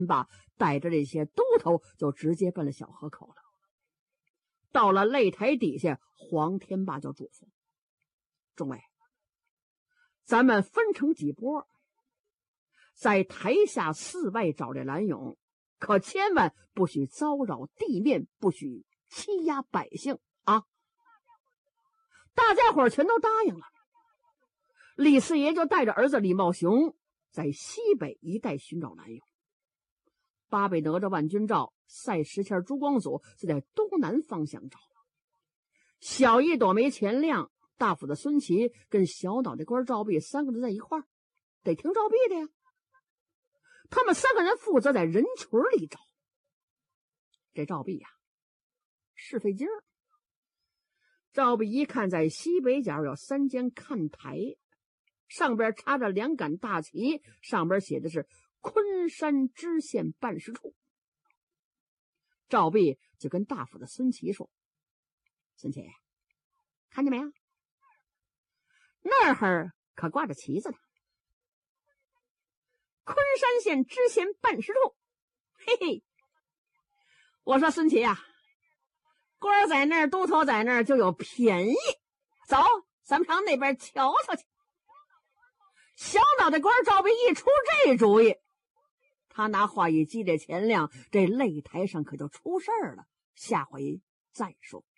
吧，带着这些都头就直接奔了小河口了。到了擂台底下，黄天霸就嘱咐众位，咱们分成几波，在台下4外找这蓝勇，可千万不许骚扰地面，不许欺压百姓啊！大家伙全都答应了。李四爷就带着儿子李茂雄在西北一带寻找蓝勇，八北哪吒万军兆、赛石谦、朱光祖是在东南方向找，小一朵梅钱亮、大府的孙琦跟小脑袋官赵弼3个人在一块儿，得听赵弼的呀。他们3个人负责在人群里找。这赵弼呀，是费劲儿。赵弼一看，在西北角有3间看台，上边插着2杆大旗，上边写的是昆山知县办事处。赵弼就跟大府的孙琦说：“孙琦，看见没有？那儿可挂着旗子呢，昆山县知县办事处。嘿嘿，我说孙琦啊，官在那儿，都头在那儿，就有便宜。走，咱们上那边瞧瞧去。”小脑袋官赵弼一出这主意，他拿话一激这钱亮，这擂台上可就出事儿了。下回再说。